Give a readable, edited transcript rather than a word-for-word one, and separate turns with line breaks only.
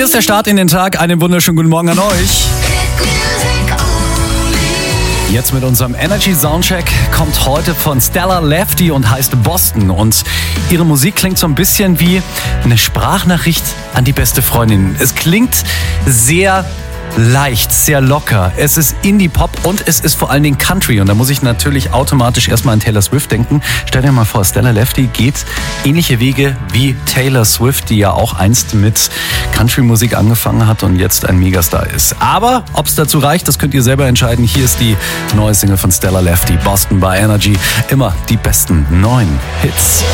Hier ist der Start in den Tag. Einen wunderschönen guten Morgen an euch. Jetzt mit unserem Energy Soundcheck kommt heute von Stella Lefty und heißt Boston. Und ihre Musik klingt so ein bisschen wie eine Sprachnachricht an die beste Freundin. Es klingt sehr leicht, sehr locker. Es ist Indie-Pop und es ist vor allen Dingen Country. Und da muss ich natürlich automatisch erstmal an Taylor Swift denken. Stell dir mal vor, Stella Lefty geht ähnliche Wege wie Taylor Swift, die ja auch einst mit Country-Musik angefangen hat und jetzt ein Megastar ist. Aber ob es dazu reicht, das könnt ihr selber entscheiden. Hier ist die neue Single von Stella Lefty, Boston bei Energy. Immer die besten neuen Hits.